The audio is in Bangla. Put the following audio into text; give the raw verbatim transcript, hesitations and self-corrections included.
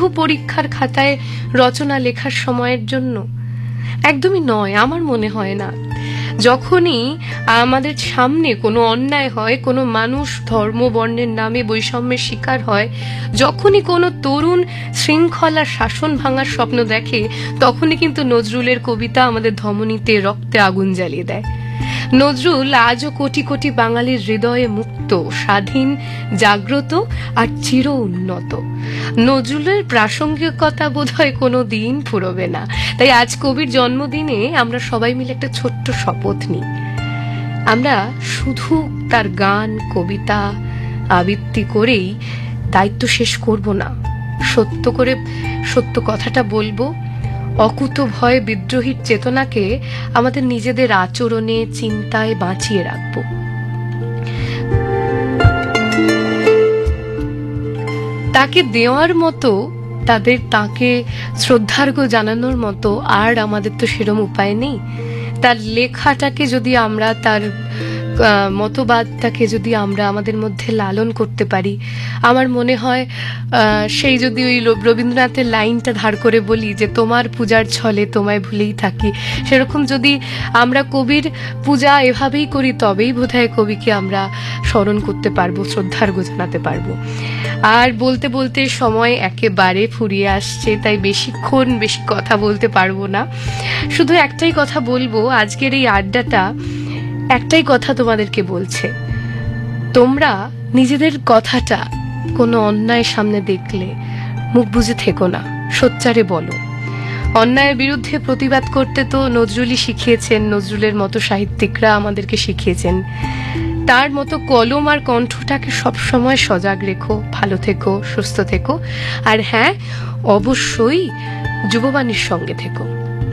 শুধু পরীক্ষার খাতায় রচনা লেখার সময়ের জন্য? একদমই নয়, আমার মনে হয় না। যখনই আমাদের সামনে কোনো অন্যায় হয়, কোনো মানুষ ধর্ম বর্ণের নামে বৈষম্যের শিকার হয়, যখনই কোনো তরুণ শৃঙ্খলার শাসন ভাঙার স্বপ্ন দেখে, তখনই কিন্তু নজরুলের কবিতা আমাদের ধমনীতে রক্তে আগুন জ্বালিয়ে দেয়। নজরুল আজও কোটি কোটি বাঙালির হৃদয়ে মুক্ত, স্বাধীন, জাগ্রত আর চির উন্নত। নজরুলের প্রাসঙ্গিকতা বোধহয় কোনো দিন ফুরবে না। তাই আজ কবির জন্মদিনে আমরা সবাই মিলে একটা ছোট্ট শপথ নিই। আমরা শুধু তার গান, কবিতা আবৃত্তি করেই দায়িত্ব শেষ করব না। সত্য করে সত্য কথাটা বলবো, অকুত ভয় বিদ্রোহীর চেতনাকে আমাদের নিজেদের আচরণে, চিন্তায় বাঁচিয়ে রাখব। তাকে দেওয়ার মতো, তাদের তাকে শ্রদ্ধার্ঘ জানানোর মতো আর আমাদের তো সেরম উপায় নেই। তার লেখাটাকে যদি আমরা, তার মতবাদটাকে যদি আমরা আমাদের মধ্যে লালন করতে পারি, আমার মনে হয় সেই যদি ওই রবীন্দ্রনাথের লাইনটা ধার করে বলি যে তোমার পূজার ছলে তোমায় ভুলেই থাকি, সেরকম যদি আমরা কবির পূজা এভাবেই করি, তবেই বোধহয় কবিকে আমরা স্মরণ করতে পারবো, শ্রদ্ধার্ঘ জানাতে পারবো। আর বলতে বলতে সময় একেবারে ফুরিয়ে আসছে, তাই বেশিক্ষণ বেশি কথা বলতে পারবো না। শুধু একটাই কথা বলবো, আজকের এই আড্ডাটা একটাই কথা তোমাদেরকে বলছে, তোমরা নিজেদের কথাটা কোনো অন্যায় সামনে দেখলে মুখ বুজে থেকো না, সোচ্চারে বলো। অন্যায়ের বিরুদ্ধে প্রতিবাদ করতে তো নজরুলই শিখিয়েছেন, নজরুলের মতো সাহিত্যিকরা আমাদেরকে শিখিয়েছেন। তার মতো কলম আর কণ্ঠটাকে সবসময় সজাগ রেখো, ভালো থেকো, সুস্থ থেকো, আর হ্যাঁ, অবশ্যই যুববাণীর সঙ্গে থেকো।